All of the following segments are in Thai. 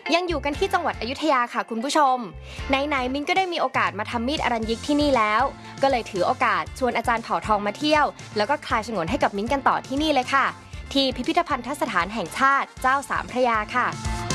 ยังอยู่กันที่จังหวัดอยุธยาค่ะคุณผู้ชมไหนๆมิ้นก็ได้มีโอกาสมาทำมีดอรัญยิกที่นี่แล้วก็เลยถือโอกาสชวนอาจารย์เผ่าทองมาเที่ยวแล้วก็คลายฉงนให้กับมิ้นกันต่อที่นี่เลยค่ะที่พิพิธภัณฑสถานแห่งชาติเจ้าสามพระยาค่ะ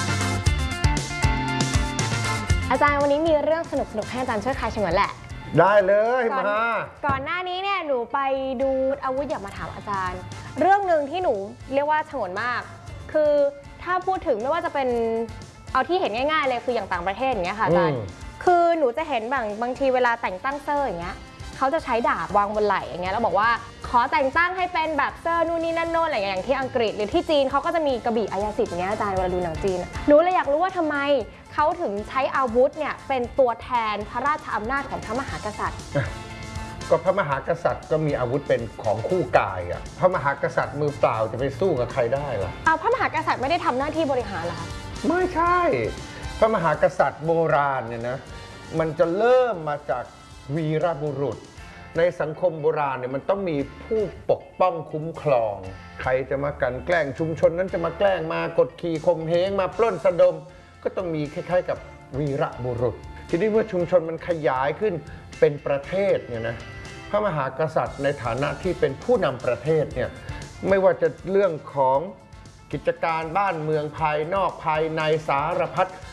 อาจารย์วันนี้มีเรื่องสนุกๆให้อาจารย์ช่วยคลายฉงนแหละได้เลยมาก่อนหน้านี้เนี่ยหนูไปดูอาวุธอยากมาถามอาจารย์เรื่องหนึ่งที่หนูเรียกว่าฉงนมากคือถ้าพูดถึงไม่ว่าจะเป็นเอาที่เห็นง่ายๆเลยคืออย่างต่างประเทศอย่างเงี้ยค่ะอาจารย์คือหนูจะเห็นบางทีเวลาแต่งตั้งเซอร์อย่างเงี้ยเขาจะใช้ดาบวางบนไหล่อย่างเงี้ยแล้วบอกว่าขอแต่งตั้งให้เป็นแบบเซอร์นู่นนี่นั่นโน่นอะไรอย่างที่อังกฤษหรือที่จีนเขาก็จะมีกระบี่อัยสิทธิ์อย่างเงี้ยอาจารย์เวลาดูหนังจีนหนูเลยอยากรู้ว่าทำไมเขาถึงใช้อาวุธเนี่ยเป็นตัวแทนพระราชอำนาจของพระมหากษัตริย์ก็พระมหากษัตริย์ก็มีอาวุธเป็นของคู่กายอ่ะพระมหากษัตริย์มือเปล่าจะไปสู้กับใครได้ล่ะพระมหากษัตริย์ไม่ได้ทำหน้าที่บริหารเหรอคะไม่ใช่พระมหากษัตริย์โบราณเนี่ยนะมันจะเริ่มมาจากวีรบุรุษในสังคมโบราณเนี่ยมันต้องมีผู้ปกป้องคุ้มครองใครจะมากันแกล้งชุมชนนั้นจะมาแกล้งมากดขี่ข่มเหงมาปล้นสะดมก็ต้องมีคล้ายๆกับวีรบุรุษทีนี้เมื่อชุมชนมันขยายขึ้นเป็นประเทศเนี่ยนะพระมหากษัตริย์ในฐานะที่เป็นผู้นำประเทศเนี่ยไม่ว่าจะเรื่องของกิจการบ้านเมืองภายนอกภายในสารพัด